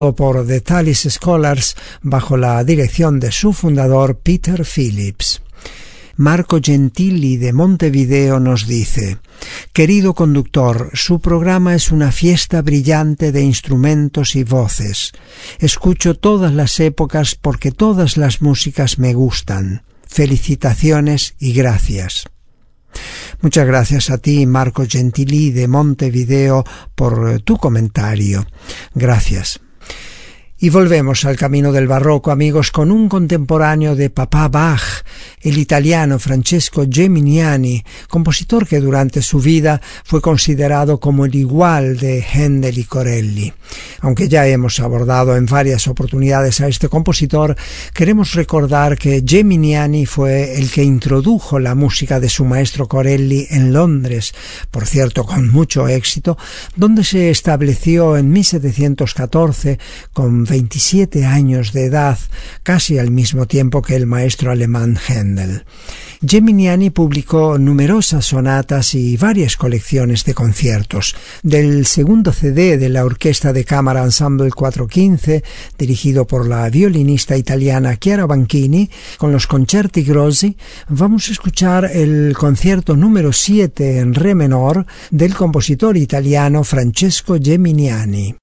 por The Thalys Scholars bajo la dirección de su fundador Peter Phillips. Marco Gentili de Montevideo nos dice: querido conductor, su programa es una fiesta brillante de instrumentos y voces. Escucho todas las épocas porque todas las músicas me gustan. Felicitaciones y gracias. Muchas gracias a ti, Marco Gentili de Montevideo, por tu comentario. Gracias. Y volvemos al camino del barroco, amigos, con un contemporáneo de Papá Bach, el italiano Francesco Geminiani, compositor que durante su vida fue considerado como el igual de Händel y Corelli. Aunque ya hemos abordado en varias oportunidades a este compositor, queremos recordar que Geminiani fue el que introdujo la música de su maestro Corelli en Londres, por cierto con mucho éxito, donde se estableció en 1714 con 27 años de edad, casi al mismo tiempo que el maestro alemán Händel. Geminiani publicó numerosas sonatas y varias colecciones de conciertos. Del segundo CD de la Orquesta de Cámara Ensemble 415, dirigido por la violinista italiana Chiara Banchini, con los Concerti Grossi, vamos a escuchar el concierto número 7 en re menor del compositor italiano Francesco Geminiani.